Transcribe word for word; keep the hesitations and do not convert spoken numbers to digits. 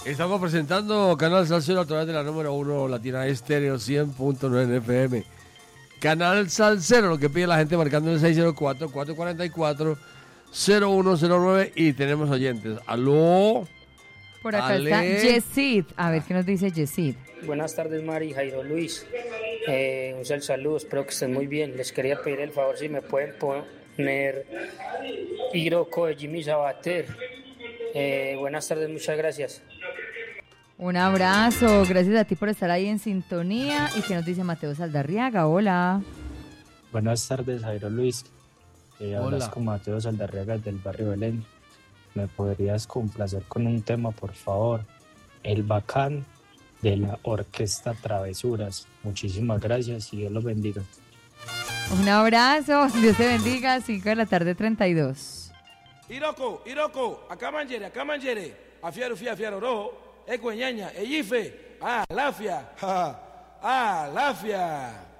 Estamos presentando Canal Salsero a través de la número uno Latina Estéreo cien punto nueve F M. Canal Salsero, lo que pide la gente marcando el seis cero cuatro, cuatro cuatro cuatro, cero uno cero nueve y tenemos oyentes. ¿Aló? Por acá Ale. está Yesid. A ver qué nos dice Yesid. Buenas tardes, Mari, Jairo Luis. Eh, un saludo, espero que estén muy bien. Les quería pedir el favor si me pueden poner Iroko de Jimmy Sabater. Eh, buenas tardes, muchas gracias. Un abrazo, gracias a ti por estar ahí en sintonía. ¿Y qué nos dice Mateo Saldarriaga? Hola. Buenas tardes, Jairo Luis. Eh, hablas Hola. con Mateo Saldarriaga del barrio Belén. ¿Me podrías complacer con un tema, por favor? El Bacán de la Orquesta Travesuras. Muchísimas gracias y Dios los bendiga. Un abrazo, Dios te bendiga. cinco de la tarde, treinta y dos. Iroko, Iroko, acá manjere, acá manjere. Afiaro, fia, afiaro, rojo. Ecueñaña, Eyife. Ah, lafia. Ah, lafia.